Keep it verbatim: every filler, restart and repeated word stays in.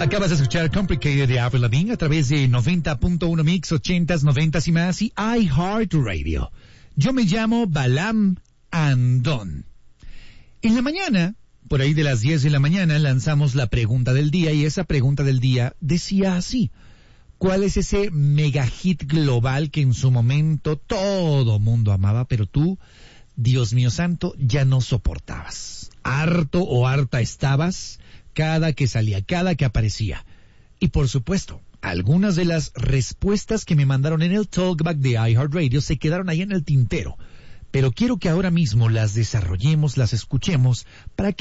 Acabas de escuchar Complicated de Avril Lavigne a través de noventa punto uno Mix, ochentas, noventas y más y iHeartRadio. Yo me llamo Balam Andón. En la mañana, por ahí de las diez de la mañana, lanzamos la pregunta del día y esa pregunta del día decía así: ¿cuál es ese mega hit global que en su momento todo mundo amaba, pero tú, Dios mío santo, ya no soportabas? Harto o harta estabas cada que salía, cada que aparecía. Y por supuesto, algunas de las respuestas que me mandaron en el Talkback de iHeartRadio se quedaron ahí en el tintero. Pero quiero que ahora mismo las desarrollemos, las escuchemos, para que